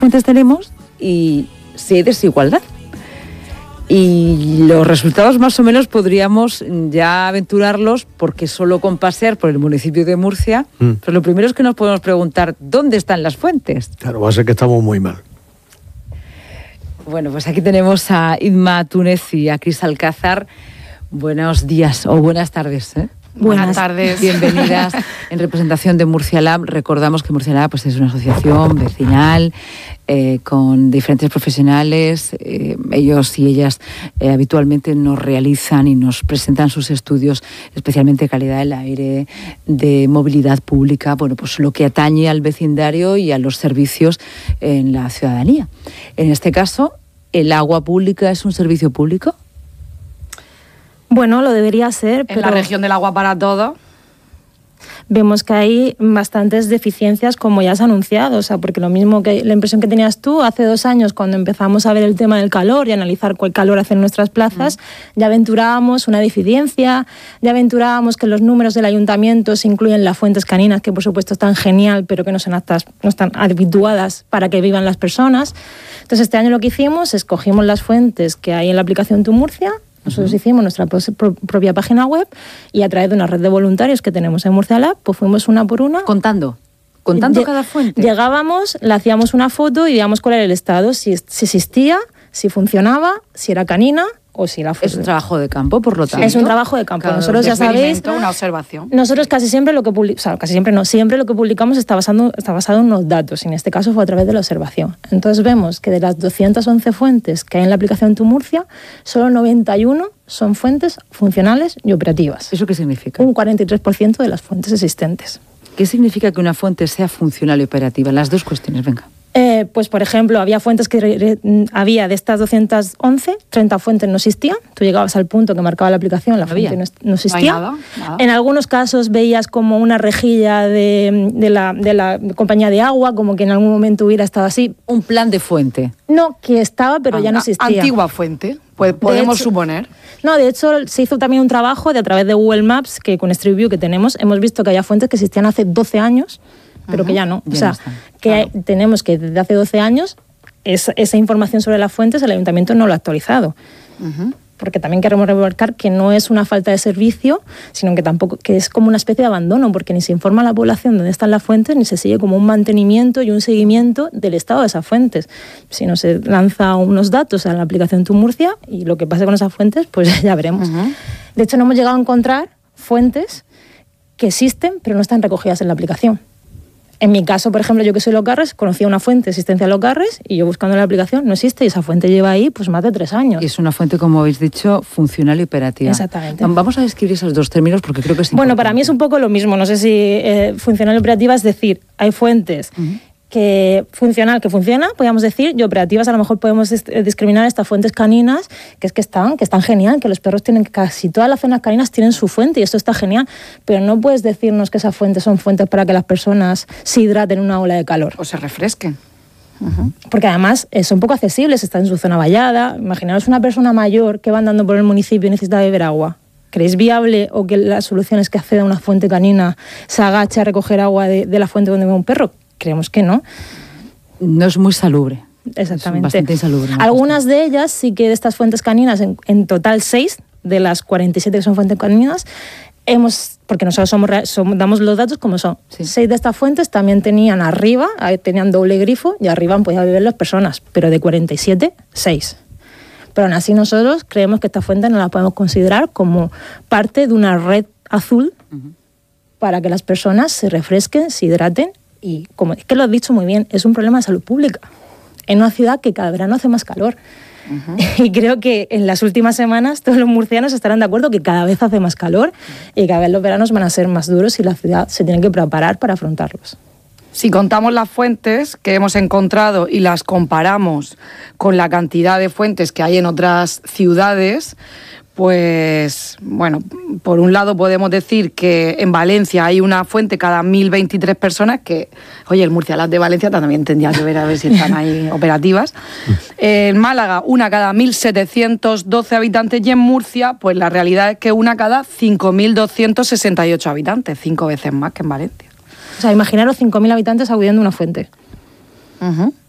fuentes tenemos y si hay desigualdad. Y los resultados más o menos podríamos ya aventurarlos, porque solo con pasear por el municipio de Murcia, pues lo primero es que nos podemos preguntar ¿dónde están las fuentes? Claro, va a ser que estamos muy mal. Bueno, pues aquí tenemos a Inma Túnez y a Cris Alcázar. Buenos días o buenas tardes, ¿eh? Buenas tardes. Bienvenidas en representación de Murcia Lab. Recordamos que Murcia Lab pues, es una asociación vecinal con diferentes profesionales. Ellos y ellas habitualmente nos realizan y nos presentan sus estudios, especialmente de calidad del aire, de movilidad pública, bueno, pues lo que atañe al vecindario y a los servicios en la ciudadanía. En este caso, ¿el agua pública es un servicio público? Bueno, lo debería ser, pero en la región del agua para todos vemos que hay bastantes deficiencias, como ya has anunciado, o sea, porque lo mismo que la impresión que tenías tú hace 2 años cuando empezamos a ver el tema del calor y analizar cuál calor hace en nuestras plazas, ya aventurábamos una deficiencia, ya aventurábamos que los números del ayuntamiento se incluyen las fuentes caninas, que por supuesto están genial, pero que no están habituadas para que vivan las personas. Entonces este año lo que hicimos es cogimos las fuentes que hay en la aplicación Tu Murcia. Nosotros hicimos nuestra propia página web y a través de una red de voluntarios que tenemos en Murcia Lab, pues fuimos una por una. Contando cada fuente. Llegábamos, le hacíamos una foto y veíamos cuál era el estado, si existía, si funcionaba, si era canina o si la fuente. Es un trabajo de campo, por lo tanto. Es un trabajo de campo. Claro, nosotros ya sabéis, una observación. Nosotros siempre lo que publicamos está basado en unos datos, y en este caso fue a través de la observación. Entonces vemos que de las 211 fuentes que hay en la aplicación Tu Murcia, solo 91 son fuentes funcionales y operativas. ¿Eso qué significa? Un 43% de las fuentes existentes. ¿Qué significa que una fuente sea funcional y operativa? Las dos cuestiones, venga. Pues, por ejemplo, había fuentes que había de estas 211, 30 fuentes no existían. Tú llegabas al punto que marcaba la aplicación, la fuente no existía. No hay nada. En algunos casos veías como una rejilla de la compañía de agua, como que en algún momento hubiera estado así. Un plan de fuente. No, que estaba, pero ya no existía. Antigua fuente, pues podemos suponer. No, de hecho, se hizo también un trabajo a través de Google Maps, que con Street View que tenemos, hemos visto que había fuentes que existían hace 12 años, pero que ya no. Ya o sea, no están. que Claro. tenemos que desde hace 12 años esa información sobre las fuentes el ayuntamiento no lo ha actualizado. Porque también queremos remarcar que no es una falta de servicio, sino que tampoco que es como una especie de abandono, porque ni se informa a la población dónde están las fuentes, ni se sigue como un mantenimiento y un seguimiento del estado de esas fuentes. Si no se lanza unos datos a la aplicación Tu Murcia y lo que pase con esas fuentes, pues ya veremos. De hecho, no hemos llegado a encontrar fuentes que existen, pero no están recogidas en la aplicación. En mi caso, por ejemplo, yo que soy Locarres, conocía una fuente de existencia de Locarres y yo buscando en la aplicación no existe, y esa fuente lleva ahí pues más de 3 años. Y es una fuente, como habéis dicho, funcional y operativa. Exactamente. Vamos a describir esos dos términos porque creo que es importante. Bueno, para mí es un poco lo mismo, no sé si funcional y operativa, es decir, hay fuentes que funciona, podríamos decir, y operativas a lo mejor podemos discriminar estas fuentes caninas, que están genial, que los perros tienen, casi todas las zonas caninas tienen su fuente y esto está genial, pero no puedes decirnos que esas fuentes son fuentes para que las personas se hidraten en una ola de calor. O se refresquen. Porque además son poco accesibles, están en su zona vallada. Imaginaos una persona mayor que va andando por el municipio y necesita beber agua. ¿Creéis viable o que la solución es que acceda a una fuente canina, se agache a recoger agua de la fuente donde ve un perro? Creemos que no. No es muy salubre. Exactamente. Es bastante insalubre. Algunas de ellas sí que de estas fuentes caninas, en total 6 de las 47 que son fuentes caninas, porque nosotros damos los datos como son. Sí. 6 de estas fuentes también tenían doble grifo y arriba han podido beber las personas, pero de 47, 6. Pero aún así nosotros creemos que esta fuente no la podemos considerar como parte de una red azul para que las personas se refresquen, se hidraten. Y como es que lo has dicho muy bien, es un problema de salud pública en una ciudad que cada verano hace más calor. Y creo que en las últimas semanas todos los murcianos estarán de acuerdo que cada vez hace más calor y cada vez los veranos van a ser más duros y la ciudad se tiene que preparar para afrontarlos. Si contamos las fuentes que hemos encontrado y las comparamos con la cantidad de fuentes que hay en otras ciudades, pues, bueno, por un lado podemos decir que en Valencia hay una fuente cada 1.023 personas, que, oye, el Murcia Lab de Valencia también tendría que ver a ver si están ahí operativas. En Málaga, una cada 1.712 habitantes, y en Murcia, pues la realidad es que una cada 5.268 habitantes, 5 veces más que en Valencia. O sea, imaginaros 5.000 habitantes acudiendo a una fuente.